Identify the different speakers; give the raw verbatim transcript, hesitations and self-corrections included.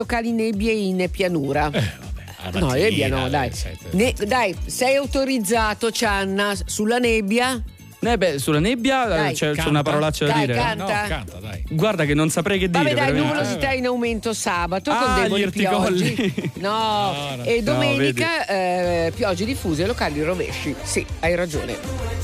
Speaker 1: locali nebbie in pianura.
Speaker 2: Eh, vabbè,
Speaker 1: no,
Speaker 2: mattina,
Speaker 1: nebbia no, dai. Ne, dai, sei autorizzato, Cianna, sulla nebbia?
Speaker 3: Eh beh, sulla nebbia
Speaker 1: Dai,
Speaker 3: c'è, c'è
Speaker 2: canta.
Speaker 3: una parolaccia da
Speaker 1: Dai,
Speaker 3: dire.
Speaker 1: canta.
Speaker 2: No, canta, dai.
Speaker 3: Guarda che non saprei che dire.
Speaker 1: Vabbè, dai,
Speaker 3: veramente.
Speaker 1: nuvolosità in aumento sabato con
Speaker 3: Ah,
Speaker 1: deboli
Speaker 3: gli urticolli.
Speaker 1: piogge. No,
Speaker 2: No, no.
Speaker 1: e
Speaker 3: No,
Speaker 1: domenica eh, piogge diffuse, locali rovesci. Sì, hai ragione.